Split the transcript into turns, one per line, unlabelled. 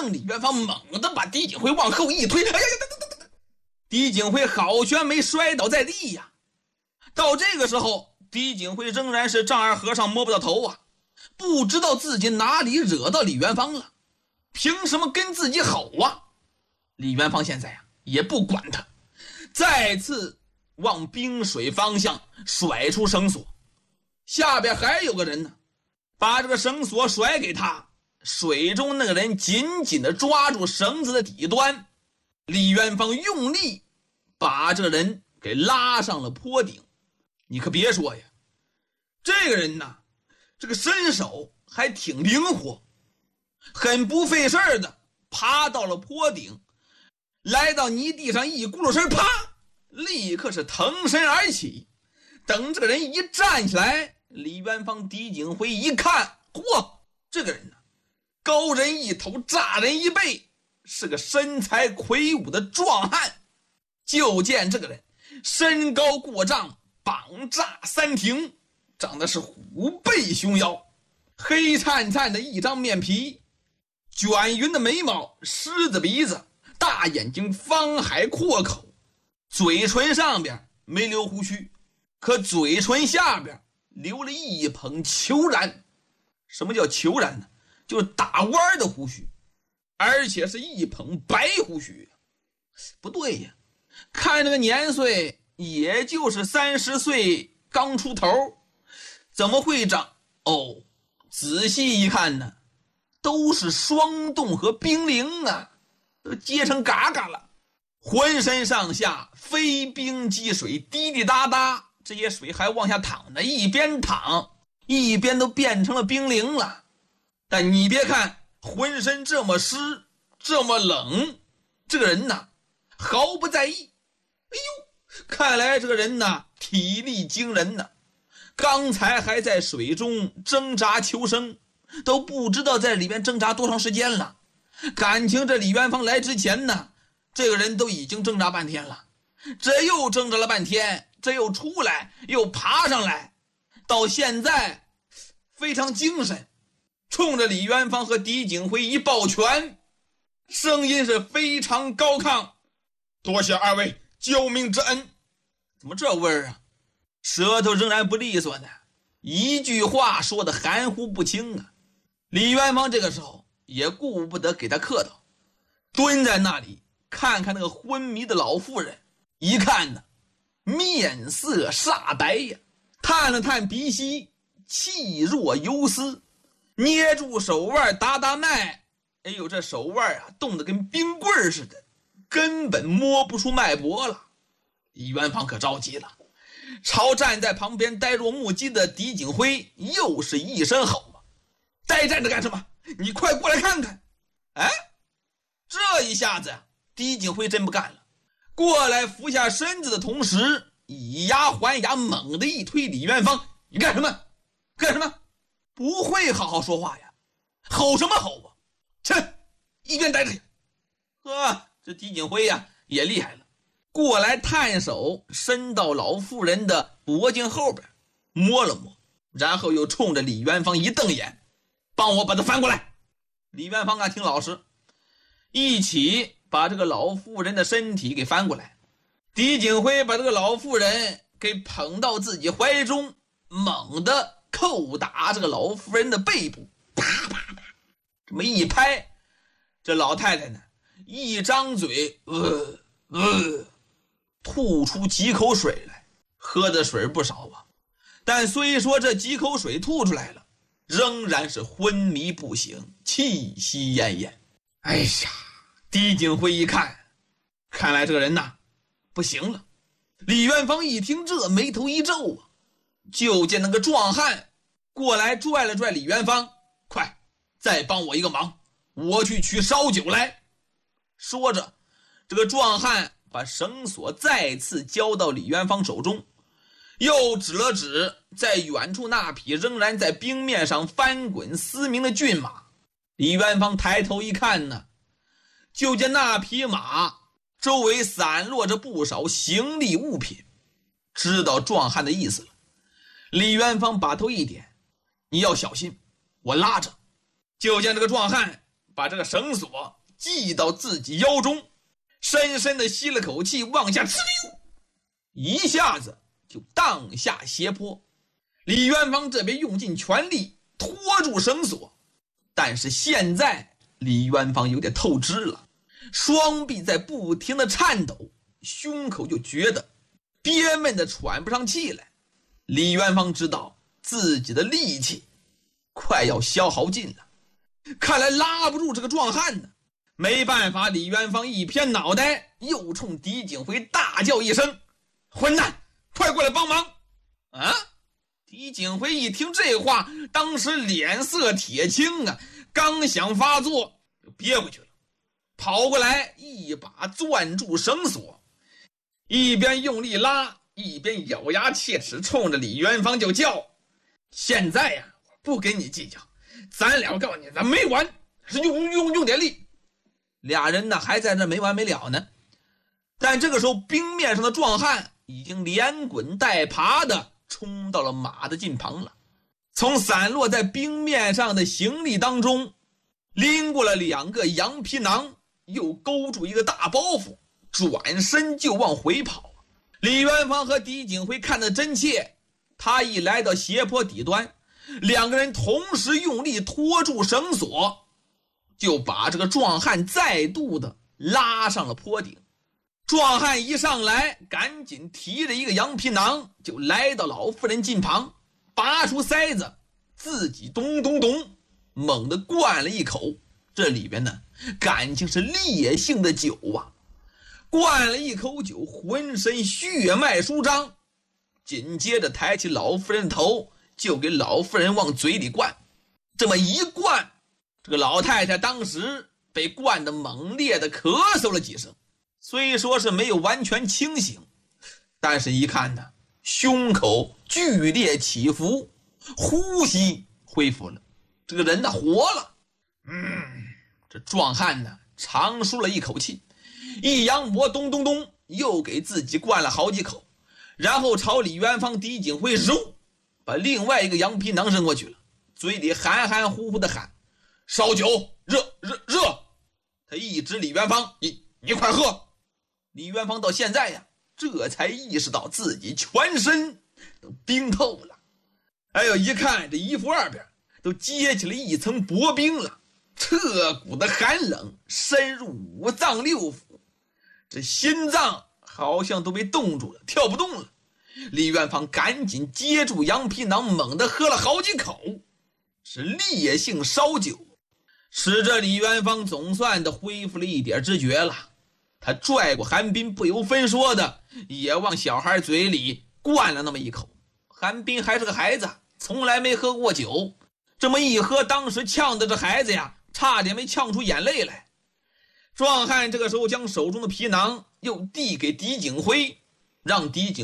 让李元芳猛地把狄景辉往后一推，哎呀呀！狄景辉好悬没摔倒在地呀。到这个时候，狄景辉仍然是丈二和尚摸不到头啊，不知道自己哪里惹到李元芳了，凭什么跟自己吼啊？李元芳现在呀也不管他，再次往冰水方向甩出绳索，下边还有个人呢，把这个绳索甩给他，水中那个人紧紧地抓住绳子的底端，李元芳用力把这个人给拉上了坡顶。你可别说呀，这个人呐，这个身手还挺灵活，很不费事的爬到了坡顶，来到泥地上一咕噜身，啪，立刻是腾身而起。等这个人一站起来，李元芳、狄景辉一看，嚯，这个人呢，高人一头，炸人一背，是个身材魁梧的壮汉。就见这个人身高过丈，膀炸三庭，长得是虎背熊腰，黑灿灿的一张面皮，卷匀的眉毛，狮子鼻子，大眼睛，方海阔口，嘴唇上边没留胡须，可嘴唇下边留了一捧虬髯。什么叫虬髯呢？就是打弯的胡须，而且是一捧白胡须。不对呀，看那个年岁也就是30岁刚出头，怎么会长？哦，仔细一看呢，都是霜冻和冰凌啊，都结成嘎嘎了，浑身上下飞冰积水，滴滴答答，这些水还往下淌呢，一边淌一边都变成了冰凌了。但你别看浑身这么湿这么冷，这个人呢毫不在意。哎呦，看来这个人呢体力惊人呢，刚才还在水中挣扎求生，都不知道在里面挣扎多长时间了。感情这李元芳来之前呢，这个人都已经挣扎半天了，这又挣扎了半天，这又出来又爬上来，到现在非常精神，冲着李元芳和狄景辉一抱拳，声音是非常高亢，多谢二位救命之恩。怎么这味儿啊？舌头仍然不利索呢，一句话说的含糊不清啊。李元芳这个时候也顾不得给他客套，蹲在那里看看那个昏迷的老妇人，一看呢面色煞白呀，探了探鼻息，气若游丝，捏住手腕打打脉，哎呦，这手腕啊冻得跟冰棍似的，根本摸不出脉搏了。李元芳可着急了，朝站在旁边呆若木鸡的狄景辉又是一声吼啊，呆站着干什么？你快过来看看。哎，这一下子狄景辉真不干了，过来俯下身子的同时，以牙还牙，猛地一推李元芳，你干什么？干什么？不会好好说话呀？吼什么吼啊？切，一边待着去。这狄景辉呀也厉害了，过来探手伸到老妇人的脖颈后边摸了摸，然后又冲着李元芳一瞪眼，帮我把他翻过来。李元芳啊挺老实，一起把这个老妇人的身体给翻过来。狄景辉把这个老妇人给捧到自己怀中，猛地叩打这个老妇人的背部，啪啪啪，这么一拍，这老太太呢一张嘴，吐出几口水来，喝的水不少啊。但虽说这几口水吐出来了，仍然是昏迷不醒，气息奄奄。哎呀，狄景辉一看，看来这个人呐不行了。李元芳一听这，眉头一皱啊，就见那个壮汉过来拽了拽李元芳，快再帮我一个忙，我去取烧酒来。说着，这个壮汉把绳索再次交到李元芳手中，又指了指在远处那匹仍然在冰面上翻滚嘶鸣的骏马。李元芳抬头一看呢，就见那匹马周围散落着不少行李物品，知道壮汉的意思了。李元芳把头一点，你要小心，我拉着。就见这个壮汉把这个绳索系到自己腰中，深深地吸了口气，往下哧溜，一下子就荡下斜坡。李元芳这边用尽全力拖住绳索，但是现在李元芳有点透支了，双臂在不停地颤抖，胸口就觉得憋闷的喘不上气来。李元芳知道自己的力气快要消耗尽了，看来拉不住这个壮汉呢。没办法，李元芳一偏脑袋，又冲狄景辉大叫一声：混蛋，快过来帮忙啊！狄景辉一听这话，当时脸色铁青啊，刚想发作就憋回去了，跑过来一把攥住绳索，一边用力拉，一边咬牙切齿，冲着李元芳就叫：现在呀，我不跟你计较，咱俩我告诉你，咱没完，是用点力。俩人呢还在这没完没了呢，但这个时候冰面上的壮汉已经连滚带爬的冲到了马的近旁了，从散落在冰面上的行李当中拎过了2个羊皮囊，又勾住一个大包袱，转身就往回跑。李元芳和狄景辉看得真切，他一来到斜坡底端，2个人同时用力拖住绳索，就把这个壮汉再度的拉上了坡顶。壮汉一上来，赶紧提着一个羊皮囊就来到老妇人近旁，拔出塞子，自己咚咚咚猛地灌了一口，这里边呢感情是烈性的酒啊。灌了一口酒，浑身血脉舒张，紧接着抬起老妇人的头，就给老妇人往嘴里灌。这么一灌，这个老太太当时被灌得猛烈的咳嗽了几声，虽说是没有完全清醒，但是一看呢，胸口剧烈起伏，呼吸恢复了，这个人呢活了。这壮汉呢长舒了一口气，一扬脖，咚咚咚又给自己灌了好几口，然后朝李元芳、狄景辉把另外一个羊皮囊扔过去了，嘴里含含糊糊的喊：烧酒，热。他一指李元芳，你快喝。李元芳到现在呀，这才意识到自己全身都冰透了，一看这衣服外边都结起了一层薄冰了，彻骨的寒冷深入5脏6腑，这心脏好像都被冻住了，跳不动了。李元芳赶紧接住羊皮囊，猛地喝了好几口，是烈性烧酒，使这李元芳总算的恢复了一点知觉了。他拽过韩冰，不由分说的也往小孩嘴里灌了那么一口。韩冰还是个孩子，从来没喝过酒，这么一喝，当时呛的这孩子呀，差点没呛出眼泪来。壮汉这个时候将手中的皮囊又递给狄景辉，让狄景